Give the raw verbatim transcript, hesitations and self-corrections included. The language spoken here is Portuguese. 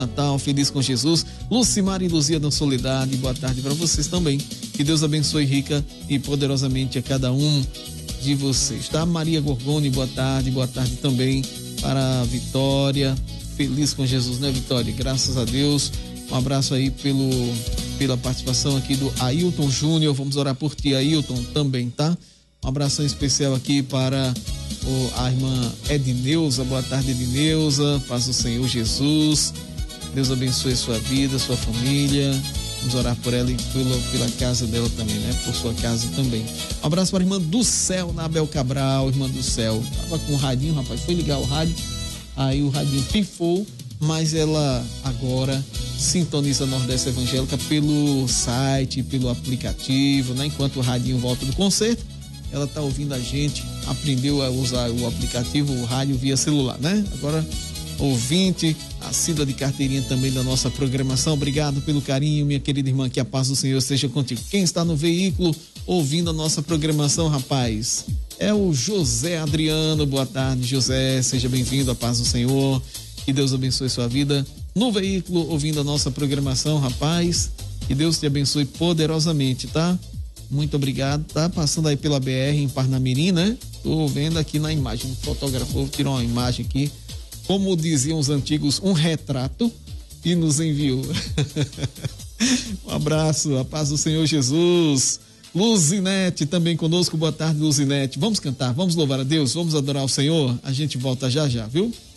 Natal, feliz com Jesus. Lucimar e Luzia da Soledade, boa tarde para vocês também. Que Deus abençoe rica e poderosamente a cada um de vocês, tá? Maria Gorgoni, boa tarde, boa tarde também para a Vitória, feliz com Jesus, né, Vitória? Graças a Deus. Um abraço aí pelo, pela participação aqui do Ailton Júnior, vamos orar por ti, Ailton, também, tá? Um abração especial aqui para o, a irmã Edneuza, boa tarde, Edneuza, paz do Senhor Jesus, Deus abençoe sua vida, sua família, vamos orar por ela e pela, pela casa dela também, né? Por sua casa também. Um abraço para a irmã do céu, Nabel Cabral, irmã do céu, tava com o radinho, rapaz, foi ligar o rádio, aí o radinho pifou, mas ela agora sintoniza a Nordeste Evangélica pelo site, pelo aplicativo, né? Enquanto o radinho volta do concerto, ela tá ouvindo a gente, aprendeu a usar o aplicativo, o rádio via celular, né? Agora, ouvinte, assídua de carteirinha também da nossa programação, obrigado pelo carinho, minha querida irmã, que a paz do Senhor esteja contigo. Quem está no veículo ouvindo a nossa programação, rapaz, é o José Adriano, boa tarde, José, seja bem-vindo, a paz do Senhor, que Deus abençoe sua vida no veículo, ouvindo a nossa programação, rapaz, que Deus te abençoe poderosamente, tá? Muito obrigado, tá? Passando aí pela B R em Parnamirim, né? Tô vendo aqui na imagem, o fotógrafo tirou uma imagem aqui, como diziam os antigos, um retrato, e nos enviou. Um abraço, a paz do Senhor Jesus. Luzinete também conosco, boa tarde, Luzinete. Vamos cantar, vamos louvar a Deus, vamos adorar o Senhor, a gente volta já já, viu?